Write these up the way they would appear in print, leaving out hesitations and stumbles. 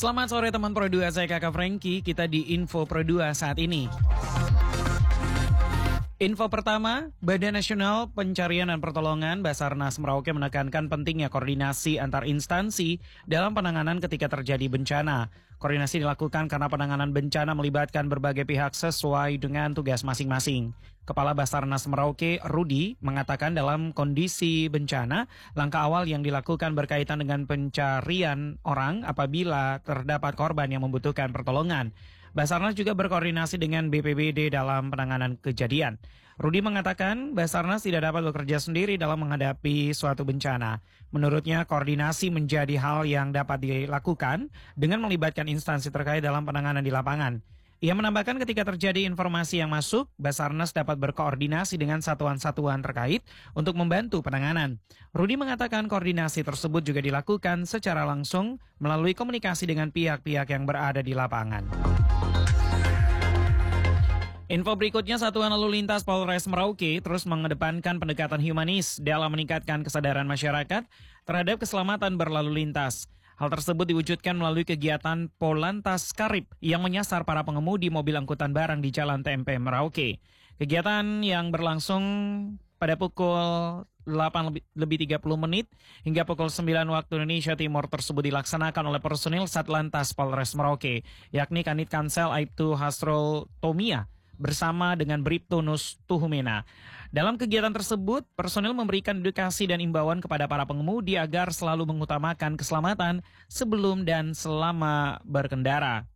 Selamat sore teman Pro 2, saya Kakak Franky, kita di Info Pro 2 saat ini. Info pertama, Badan Nasional Pencarian dan Pertolongan Basarnas Merauke menekankan pentingnya koordinasi antar instansi dalam penanganan ketika terjadi bencana. Koordinasi dilakukan karena penanganan bencana melibatkan berbagai pihak sesuai dengan tugas masing-masing. Kepala Basarnas Merauke, Rudi, mengatakan dalam kondisi bencana, langkah awal yang dilakukan berkaitan dengan pencarian orang apabila terdapat korban yang membutuhkan pertolongan. Basarnas juga berkoordinasi dengan BPBD dalam penanganan kejadian. Rudi mengatakan Basarnas tidak dapat bekerja sendiri dalam menghadapi suatu bencana. Menurutnya koordinasi menjadi hal yang dapat dilakukan dengan melibatkan instansi terkait dalam penanganan di lapangan. Ia menambahkan ketika terjadi informasi yang masuk, Basarnas dapat berkoordinasi dengan satuan-satuan terkait untuk membantu penanganan. Rudi mengatakan koordinasi tersebut juga dilakukan secara langsung melalui komunikasi dengan pihak-pihak yang berada di lapangan. Info berikutnya, Satuan Lalu Lintas Polres Merauke terus mengedepankan pendekatan humanis dalam meningkatkan kesadaran masyarakat terhadap keselamatan berlalu lintas. Hal tersebut diwujudkan melalui kegiatan Polantas Karib yang menyasar para pengemudi mobil angkutan barang di Jalan TMP Merauke. Kegiatan yang berlangsung pada pukul 8:30 hingga pukul 9 waktu Indonesia Timur tersebut dilaksanakan oleh personil Satlantas Polres Merauke, yakni Kanit Kansel Aibtu Hasrul Tomia bersama dengan Bribtu Nus Tuhumena. Dalam kegiatan tersebut, personil memberikan edukasi dan imbauan kepada para pengemudi agar selalu mengutamakan keselamatan sebelum dan selama berkendara.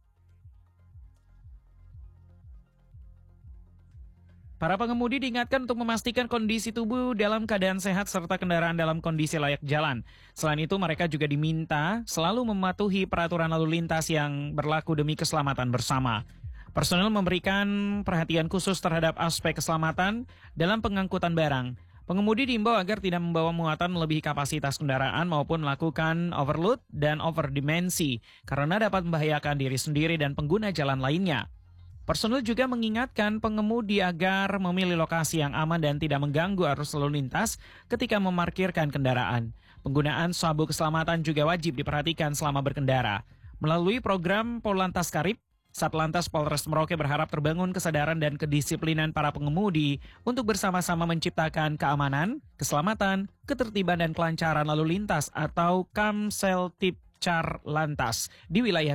Para pengemudi diingatkan untuk memastikan kondisi tubuh dalam keadaan sehat serta kendaraan dalam kondisi layak jalan. Selain itu, mereka juga diminta selalu mematuhi peraturan lalu lintas yang berlaku demi keselamatan bersama. Personel memberikan perhatian khusus terhadap aspek keselamatan dalam pengangkutan barang. Pengemudi diimbau agar tidak membawa muatan melebihi kapasitas kendaraan maupun melakukan overload dan overdimensi karena dapat membahayakan diri sendiri dan pengguna jalan lainnya. Personel juga mengingatkan pengemudi agar memilih lokasi yang aman dan tidak mengganggu arus lalu lintas ketika memarkirkan kendaraan. Penggunaan sabuk keselamatan juga wajib diperhatikan selama berkendara. Melalui program Polantas Karib, Satlantas Polres Merauke berharap terbangun kesadaran dan kedisiplinan para pengemudi untuk bersama-sama menciptakan keamanan, keselamatan, ketertiban dan kelancaran lalu lintas atau Kamseltipcar Lantas di wilayah